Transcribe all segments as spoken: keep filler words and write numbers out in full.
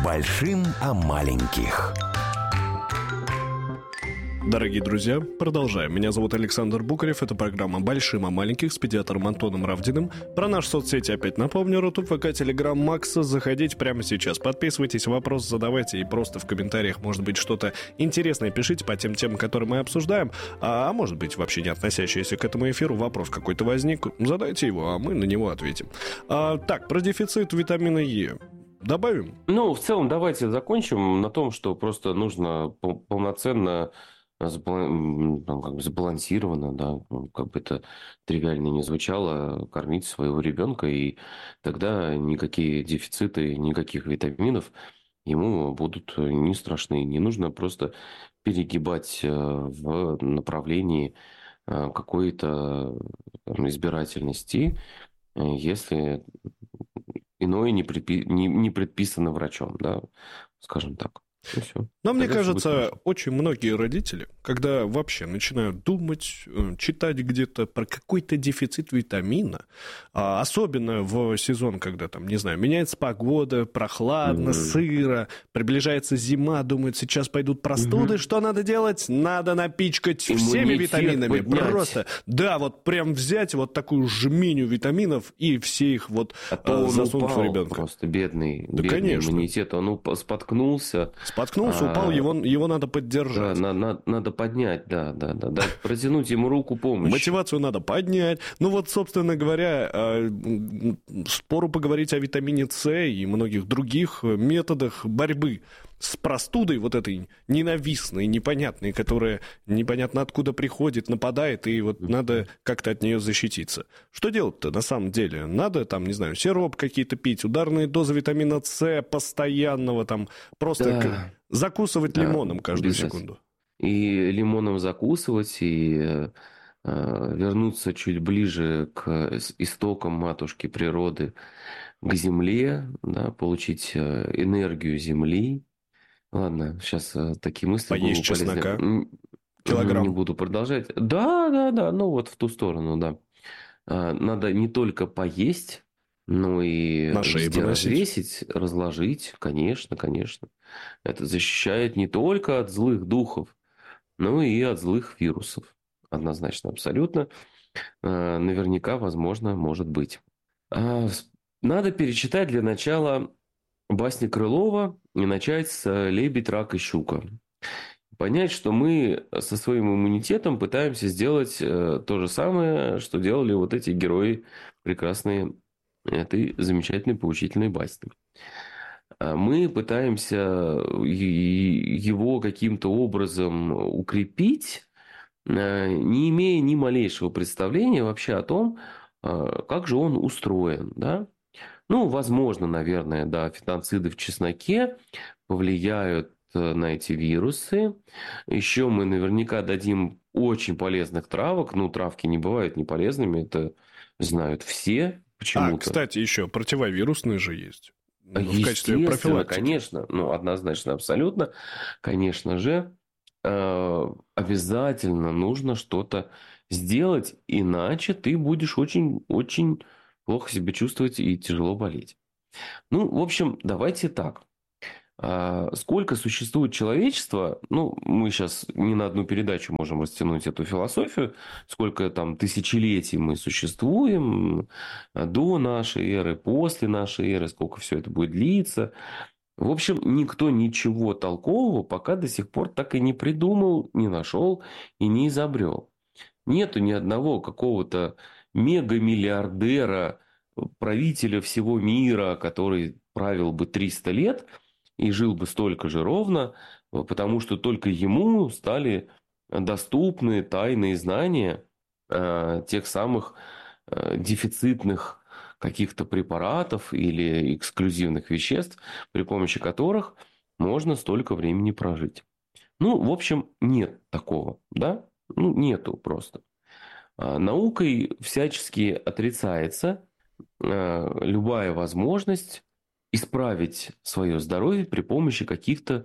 Большим о маленьких. Дорогие друзья, продолжаем. Меня зовут Александр Букарев. Это программа «Большим о маленьких» с педиатром Антоном Равдиным. Про наши соцсети опять напомню. Рутуб, ВК, Телеграм, Макс. Заходите прямо сейчас. Подписывайтесь, вопрос задавайте. И просто в комментариях, может быть, что-то интересное пишите по тем темам, которые мы обсуждаем. А, а может быть, вообще не относящийся к этому эфиру. Вопрос какой-то возник. Задайте его, а мы на него ответим. А, так, про дефицит витамина Е. Добавим? Ну, в целом, давайте закончим на том, что просто нужно пол- полноценно сбала- ну, как бы сбалансированно, да, ну, как бы это тривиально не звучало, кормить своего ребенка, и тогда никакие дефициты, никаких витаминов ему будут не страшны. Не нужно просто перегибать э, в направлении э, какой-то там, избирательности, э, если иное не, предпи- не, не предписано врачом, да, скажем так. И все. Но мне Тогда всё будет кажется, хорошо. очень многие родители, когда вообще начинают думать, э, читать где-то про какой-то дефицит витамина, а особенно в сезон, когда там, не знаю, меняется погода, прохладно, Мгм. сыро, приближается зима, думают, сейчас пойдут простуды, Мгм. что надо делать? Надо напичкать всеми Иммунитет витаминами. поднять. Просто, да, вот прям взять вот такую жменю витаминов и все их вот А то э, он засунуть в упал ребенка. просто, бедный, Да, бедный конечно. иммунитет. Он уп- споткнулся. Споткнулся, упал, А, его, его надо Да, поддержать. на- на- надо поднять, да, да, да, да, протянуть ему руку помощи. Мотивацию надо поднять. Ну вот, собственно говоря, э, м, спору поговорить о витамине С и многих других методах борьбы с простудой, вот этой ненавистной, непонятной, которая непонятно откуда приходит, нападает, и вот надо как-то от нее защититься. Что делать-то на самом деле? Надо там, не знаю, сироп какие-то пить, ударные дозы витамина С постоянного, там просто Да. к- закусывать Да, лимоном каждую обязательно. секунду. И лимоном закусывать, и э, э, вернуться чуть ближе к с- истокам матушки природы, к земле, да, получить э, энергию земли. Ладно, сейчас такие мысли в Поесть голову полезли. чеснока. М, Килограмм. Не буду продолжать. Да, да, да, ну вот в ту сторону, да. А, Надо не только поесть, но и На шее везде поносить. развесить, разложить, конечно, конечно. Это защищает не только от злых духов, но и от злых вирусов. Однозначно, абсолютно. А, Наверняка, возможно, может быть. А, с- Надо перечитать для начала басни Крылова и начать с «Лебедь, рак и щука». Понять, что мы со своим иммунитетом пытаемся сделать э, то же самое, что делали вот эти герои прекрасные этой замечательной поучительной басни. А Мы пытаемся е- его каким-то образом укрепить, э, не имея ни малейшего представления вообще о том, э, как же он устроен, да? Ну, возможно, наверное, да, фитонциды в чесноке повлияют э, на эти вирусы. Еще мы наверняка дадим очень полезных травок. Ну, травки не бывают неполезными, это знают все А, почему-то. кстати, еще противовирусные же есть. Ну, в качестве Естественно, профилактики. конечно, ну, однозначно, абсолютно, конечно же, э, обязательно нужно что-то сделать, иначе ты будешь очень, очень плохо себя чувствовать и тяжело болеть. Ну, в общем, давайте так. А, Сколько существует человечество, ну, мы сейчас не на одну передачу можем растянуть эту философию, сколько там тысячелетий мы существуем, а, до нашей эры, после нашей эры, сколько все это будет длиться. В общем, никто ничего толкового пока до сих пор так и не придумал, не нашел и не изобрел. Нету ни одного какого-то мегамиллиардера, правителя всего мира, который правил бы триста лет и жил бы столько же ровно, потому что только ему стали доступны тайные знания э, тех самых э, дефицитных каких-то препаратов или эксклюзивных веществ, при помощи которых можно столько времени прожить. Ну, в общем, нет такого, да? Ну, нету просто. А, Наукой всячески отрицается э, любая возможность исправить свое здоровье при помощи каких-то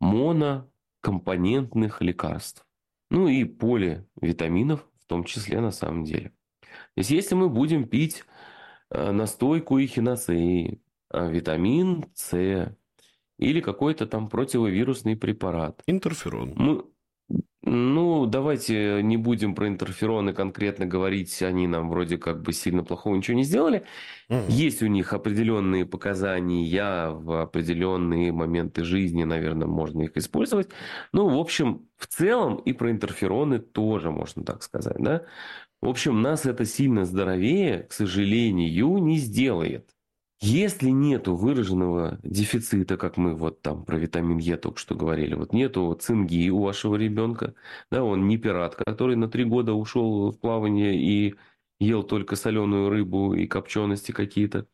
монокомпонентных лекарств. Ну и поливитаминов в том числе на самом деле. То есть, если мы будем пить э, настойку эхиноцеи, э, витамин С или какой-то там противовирусный препарат. Интерферон. Мы, ну, давайте не будем про интерфероны конкретно говорить, они нам вроде как бы сильно плохого ничего не сделали. Угу. Есть у них определенные показания в определенные моменты жизни, наверное, можно их использовать. Ну, в общем, в целом и про интерфероны тоже можно так сказать, да? В общем, нас это сильно здоровее, к сожалению, не сделает. Если нету выраженного дефицита, как мы вот там про витамин Е только что говорили, вот нету цинги у вашего ребенка, да, он не пират, который на три года ушел в плавание и ел только соленую рыбу и копчености какие-то,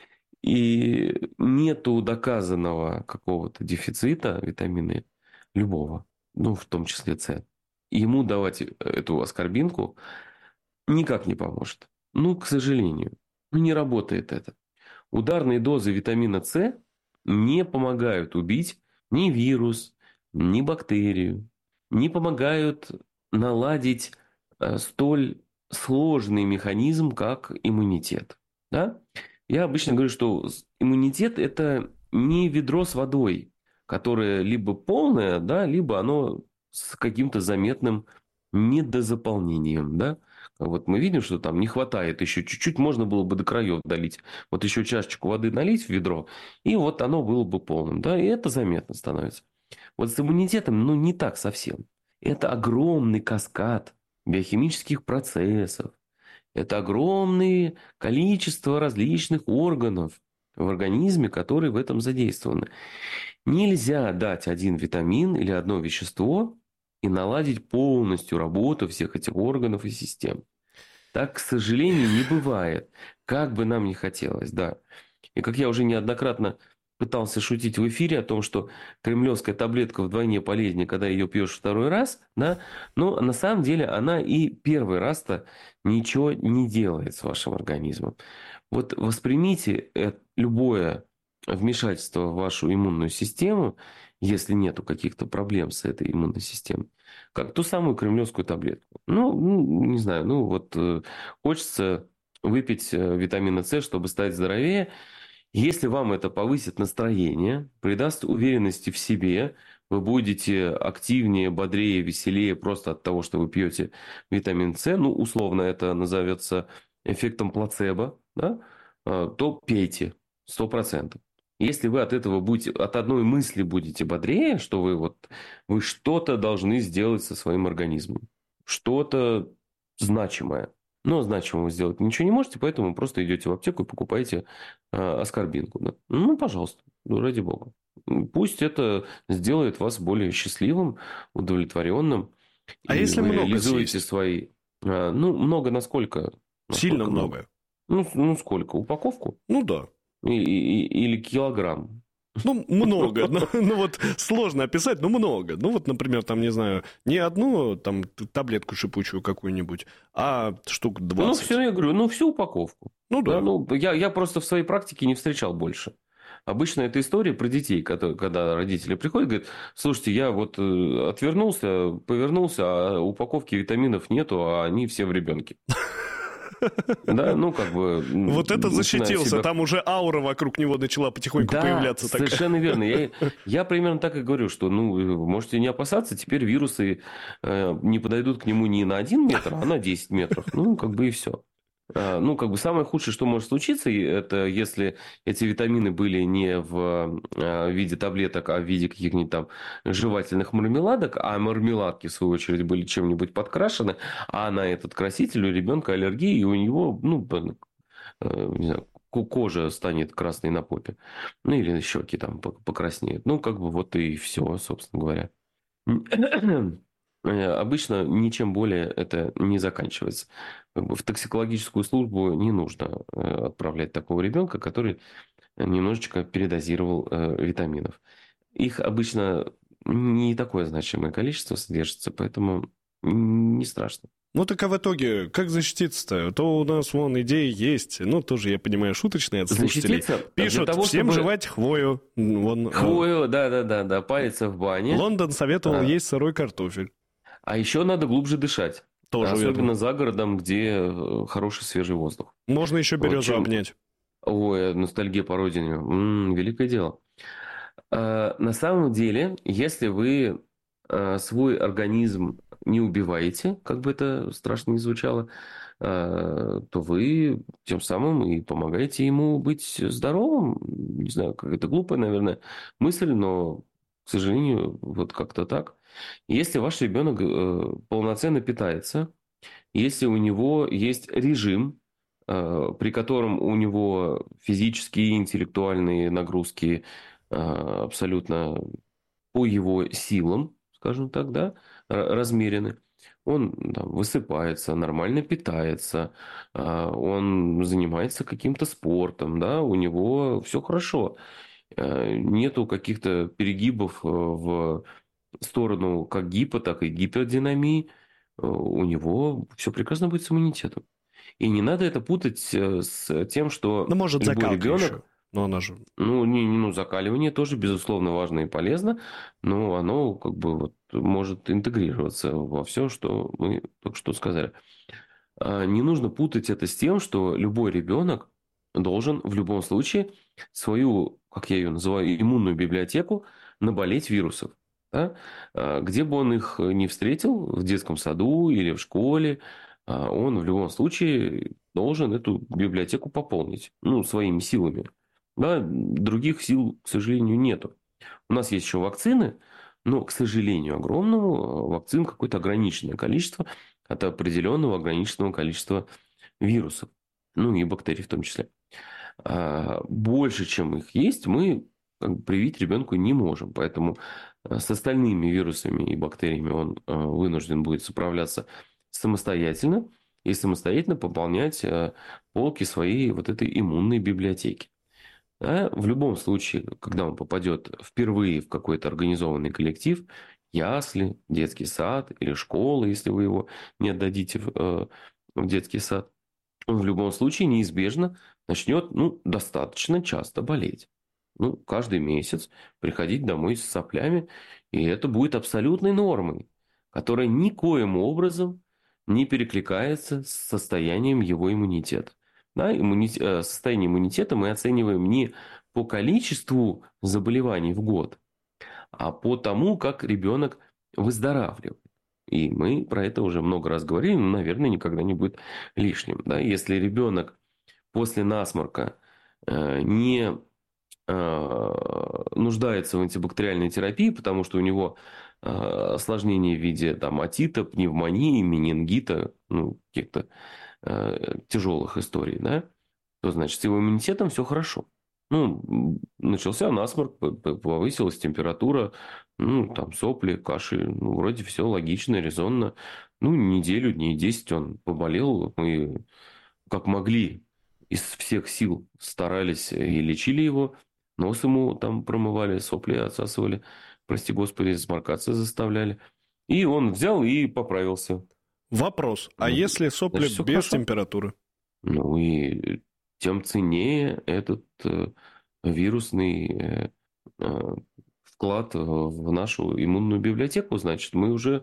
и нету доказанного какого-то дефицита витамина любого, ну, в том числе С, ему давать эту аскорбинку никак не поможет. Ну, к сожалению, ну, не работает это. Ударные дозы витамина С не помогают убить ни вирус, ни бактерию, не помогают наладить столь сложный механизм, как иммунитет. Да? Я обычно говорю, что иммунитет – это не ведро с водой, которое либо полное, да, либо оно с каким-то заметным недозаполнением, да. Вот мы видим, что там не хватает еще чуть-чуть, можно было бы до краев долить. Вот еще чашечку воды налить в ведро, и вот оно было бы полным, да, и это заметно становится. Вот с иммунитетом, ну, не так совсем. Это огромный каскад биохимических процессов, это огромное количество различных органов в организме, которые в этом задействованы. Нельзя дать один витамин или одно вещество и наладить полностью работу всех этих органов и систем. Так, к сожалению, не бывает. Как бы нам ни хотелось, да. И как я уже неоднократно пытался шутить в эфире о том, что кремлевская таблетка вдвойне полезнее, когда ее пьешь второй раз, да, но на самом деле она и первый раз-то ничего не делает с вашим организмом. Вот воспримите любое вмешательство в вашу иммунную систему, если нету каких-то проблем с этой иммунной системой, как ту самую кремлевскую таблетку. Ну, ну не знаю, ну вот э, хочется выпить э, витамина С, чтобы стать здоровее. Если вам это повысит настроение, придаст уверенности в себе, вы будете активнее, бодрее, веселее просто от того, что вы пьете витамин С, ну, условно это назовется эффектом плацебо, да, то пейте сто процентов. Если вы от этого будете, от одной мысли будете бодрее, что вы вот вы что-то должны сделать со своим организмом, что-то значимое. Но значимого сделать ничего не можете, поэтому просто идете в аптеку и покупаете э, аскорбинку. Да? Ну, пожалуйста, ну, ради бога. Пусть это сделает вас более счастливым, удовлетворенным. А и если вы много реализуете съесть? свои... Э, ну, много насколько? Сильно насколько много. Ну, ну, сколько? Упаковку? Ну да. И, и, или килограмм? Ну, много. Ну, ну, вот сложно описать, но много. Ну, вот, например, там, не знаю, не одну там таблетку шипучую какую-нибудь, а штук двадцать. Ну, все, я говорю, ну, всю упаковку. Ну, да. Да, ну, я, я просто в своей практике не встречал больше. Обычно это история про детей, когда, когда родители приходят и говорят, слушайте, я вот э, отвернулся, повернулся, а упаковки витаминов нету, а они все в ребенке. Да, ну как бы... Вот это защитился, себя... там уже аура вокруг него начала потихоньку да, появляться. Да, совершенно верно. Я, я примерно так и говорю, что ну можете не опасаться, теперь вирусы э, не подойдут к нему не на один метр, а на десять метров. Ну, как бы и все. Ну, как бы самое худшее, что может случиться, это если эти витамины были не в виде таблеток, а в виде каких-нибудь там жевательных мармеладок, а мармеладки, в свою очередь, были чем-нибудь подкрашены, а на этот краситель у ребенка аллергия, и у него, ну, не знаю, кожа станет красной на попе. Ну, или щеки там покраснеют. Ну, как бы вот и все, собственно говоря. Обычно ничем более это не заканчивается. В токсикологическую службу не нужно отправлять такого ребенка, который немножечко передозировал витаминов. Их обычно не такое значимое количество содержится, поэтому не страшно. Ну, так а в итоге, как защититься-то? То у нас, вон, идеи есть. Ну, тоже, я понимаю, шуточные от слушателей. Пишут, того, всем чтобы... жевать хвою. Вон, хвою, да-да-да, париться в бане. Лондон советовал а. есть сырой картофель. А еще надо глубже дышать. Тоже особенно верно. За городом, где хороший свежий воздух. Можно еще березу вот чем... обнять. Ой, ностальгия по родине. М-м, великое дело. А, На самом деле, если вы а, свой организм не убиваете, как бы это страшно ни звучало, а, то вы тем самым и помогаете ему быть здоровым. Не знаю, как это глупая, наверное, мысль, но, к сожалению, вот как-то так. Если ваш ребенок э, полноценно питается, если у него есть режим, э, при котором у него физические и интеллектуальные нагрузки э, абсолютно по его силам, скажем так, да, р- размерены. Он там, высыпается, нормально питается, а, он занимается каким-то спортом, да, у него все хорошо. Э, Нету каких-то перегибов э, в сторону как гипо, так и гипердинамии. Э, У него все прекрасно будет с иммунитетом. И не надо это путать э, с тем, Ну, что может, любой закалка еще. ребенок, Но она же... ну, не, не- ну, закаливание тоже, безусловно, важно и полезно, но оно как бы вот может интегрироваться во все, что мы только что сказали. А, Не нужно путать это с тем, что любой ребенок должен в любом случае свою, как я ее называю, иммунную библиотеку наболеть вирусов. Да? А, Где бы он их не встретил, в детском саду или в школе, а, он в любом случае должен эту библиотеку пополнить, ну, своими силами. Да? Других сил, к сожалению, нету. У нас есть еще вакцины, но, к сожалению, огромному, вакцин какое-то ограниченное количество от определенного ограниченного количества вирусов, ну и бактерий в том числе. А больше, чем их есть, мы как бы привить ребенку не можем. Поэтому а, с остальными вирусами и бактериями он а, вынужден будет справляться самостоятельно и самостоятельно пополнять а, полки своей вот этой иммунной библиотеки. Да, в любом случае, когда он попадет впервые в какой-то организованный коллектив, ясли, детский сад или школа, если вы его не отдадите в, э, в детский сад, он в любом случае неизбежно начнет, ну, достаточно часто болеть. Ну, каждый месяц приходить домой с соплями, и это будет абсолютной нормой, которая никоим образом не перекликается с состоянием его иммунитета. Да, иммуни- э, состояние иммунитета мы оцениваем не по количеству заболеваний в год, а по тому, как ребенок выздоравливает. И мы про это уже много раз говорили, но, наверное, никогда не будет лишним. Да? Если ребенок после насморка э, не э, нуждается в антибактериальной терапии, потому что у него э, осложнения в виде там, отита, пневмонии, менингита, ну, каких-то э, тяжелых историй, да, то значит с его иммунитетом все хорошо. Ну, м, начался насморк, п- п- повысилась температура, ну, там сопли, кашель, ну, вроде все логично, резонно. Ну, неделю, дней десять он поболел, мы как могли из всех сил старались и лечили его, нос ему там промывали, сопли отсасывали, прости господи, сморкаться заставляли. И он взял и поправился. Вопрос. А Ну, если сопли значит, все без хорошо. температуры? Ну и тем ценнее этот э, вирусный э, э, вклад в нашу иммунную библиотеку. Значит, мы уже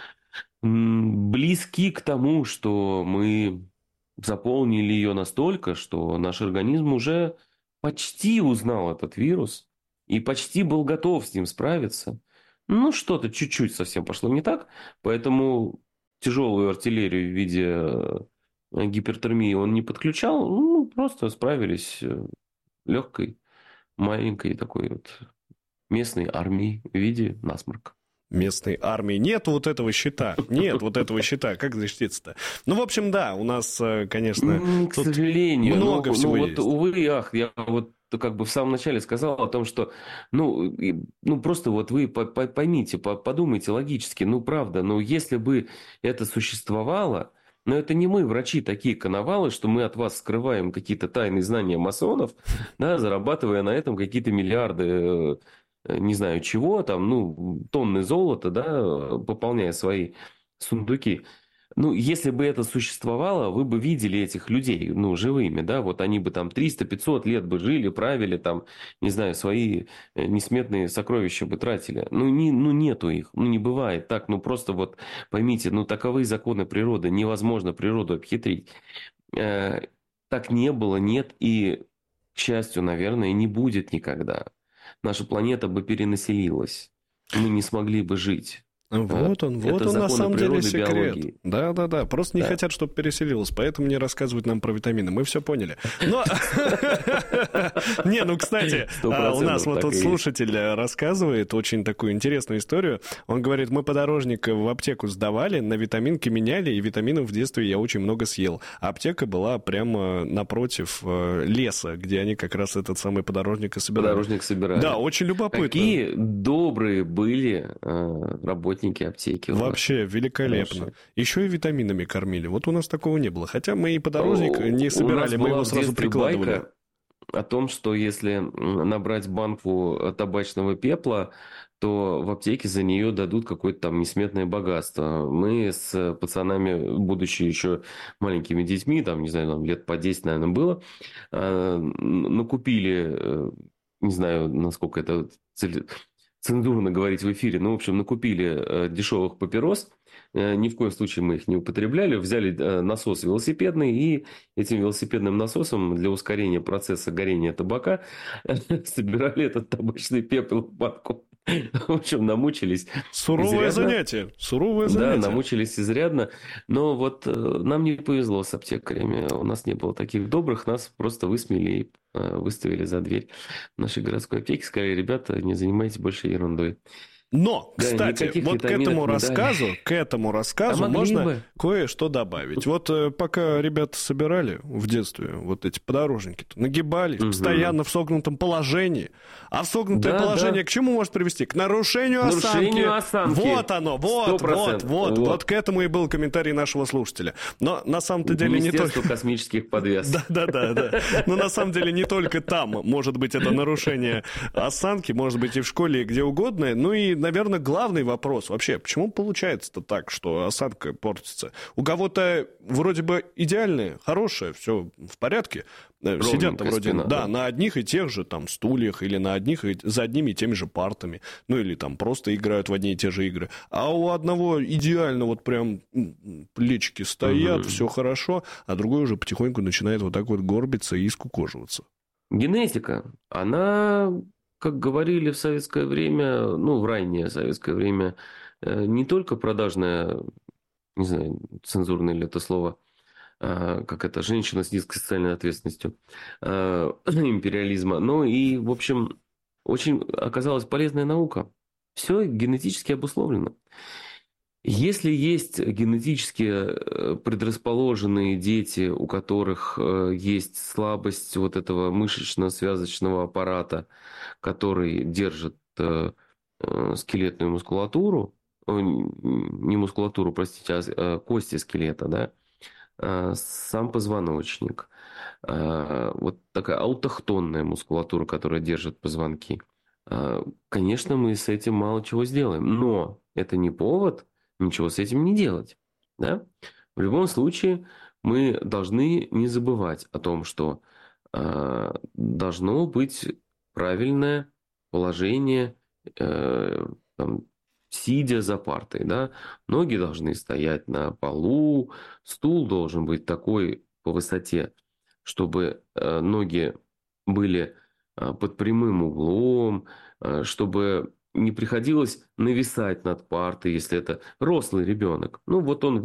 м, близки к тому, что мы заполнили ее настолько, что наш организм уже почти узнал этот вирус и почти был готов с ним справиться. Ну, что-то чуть-чуть совсем пошло не так, поэтому тяжелую артиллерию в виде э, гипертермии он не подключал, ну, просто справились э, легкой, маленькой такой вот местной армией в виде насморка. Местной армии. Нет вот этого щита. Нет вот этого щита. Как защититься-то? Ну, в общем, да, у нас, э, конечно, М, К тут сожалению, много ну, ну всего вот, есть. увы и ах, я вот как бы в самом начале сказал о том, что, ну, и- ну просто вот вы по- по- поймите, по- подумайте логически, ну, правда, ну, если бы это существовало, но это не мы, врачи, такие коновалы, что мы от вас скрываем какие-то тайные знания масонов, да, зарабатывая на этом какие-то миллиарды, э, э, не знаю чего, там, ну, тонны золота, да, э, пополняя свои сундуки. Ну, если бы это существовало, вы бы видели этих людей, ну, живыми, да, вот они бы там триста-пятьсот лет бы жили, правили там, не знаю, свои э, несметные сокровища бы тратили. Ну, не, ну, нету их, ну, не бывает так, ну, просто вот поймите, ну, таковы законы природы, невозможно природу обхитрить. Э, Так не было, нет и, к счастью, наверное, не будет никогда. наша планета бы перенаселилась. Мы не смогли бы жить. Вот он, вот Это он на законы самом деле природы, секрет. биологии. Да, да, да. Просто не Да. хотят, чтобы переселилось, поэтому не рассказывают нам про витамины. Мы все поняли. Но не, ну кстати, Сто у нас процентов вот так тут и есть. слушатель рассказывает очень такую интересную историю. Он говорит: мы подорожник в аптеку сдавали, на витаминки меняли, и витаминов в детстве я очень много съел. А аптека была прямо напротив э, леса, где они как раз этот самый подорожник и собирали. Подорожник собирали. Да, очень любопытно. Какие добрые были э, работники аптеки. у нас. Вообще великолепно. Хорошие. Еще и витаминами кормили. Вот у нас такого не было. Хотя мы и подорожник не У собирали, нас мы была его в сразу детстве прикладывали. байка о том, что если м, набрать банку табачного пепла, то в аптеке за нее дадут какое-то там несметное богатство. Мы с пацанами, будучи еще маленькими детьми, там, не знаю, нам лет по десять, наверное, было, э, накупили, э, не знаю, насколько это цели- цензурно говорить в эфире, но, в общем, накупили э, дешевых папирос. Э, Ни в коем случае мы их не употребляли. Взяли э, насос велосипедный и этим велосипедным насосом для ускорения процесса горения табака собирали этот табачный пепел в банку. В общем, намучились Суровое изрядно. занятие. Суровое Да, занятие. намучились изрядно. Но вот э, нам не повезло с аптекарями. У нас не было таких добрых. Нас просто высмеяли и э, выставили за дверь нашей городской аптеки. Сказали: ребята, не занимайтесь больше ерундой. Но, Да, кстати, никаких вот к витаминов этому не дали. рассказу, к этому рассказу А могли можно бы. кое-что добавить. Вот э, пока ребята собирали в детстве вот эти подорожники, нагибались Мгм. постоянно в согнутом положении. А в согнутое Да, положение да. к чему может привести? К нарушению осанки. Нарушению осанки. Вот оно, вот, Сто вот, процентов. вот, Вот. вот к этому и был комментарий нашего слушателя. Но на самом-то деле не Министерство только... космических подвес. Да, да, да, да. Но на самом деле не только там может быть это нарушение осанки, может быть и в школе, и где угодно. Ну и, наверное, главный вопрос вообще, почему получается-то так, что осанка портится? У кого-то вроде бы идеальная, хорошая, все в порядке. Э, Сидят-то Ровненькая вроде, спина, да, да. на одних и тех же там стульях или на одних и за одними и теми же партами. Ну или там просто играют в одни и те же игры. А у одного идеально вот прям м, плечики стоят, Мгм. все хорошо, а другой уже потихоньку начинает вот так вот горбиться и скукоживаться. Генетика, она, как говорили в советское время, ну, в раннее советское время, э, не только продажная, не знаю, цензурное ли это слово, а, как это, женщина с низкой социальной ответственностью а, империализма, но и, в общем, очень оказалась полезная наука. Все генетически обусловлено. Если есть генетически э, предрасположенные дети, у которых э, есть слабость вот этого мышечно-связочного аппарата, который держит э, э, скелетную мускулатуру, э, не мускулатуру, простите, а э, кости скелета, да, э, сам позвоночник, э, вот такая аутохтонная мускулатура, которая держит позвонки, э, конечно, мы с этим мало чего сделаем, но это не повод ничего с этим не делать. Да? В любом случае, мы должны не забывать о том, что э, должно быть правильное положение, э, там, сидя за партой. Да? Ноги должны стоять на полу, стул должен быть такой по высоте, чтобы э, ноги были э, под прямым углом, э, чтобы не приходилось нависать над партой, если это рослый ребенок. Ну, вот он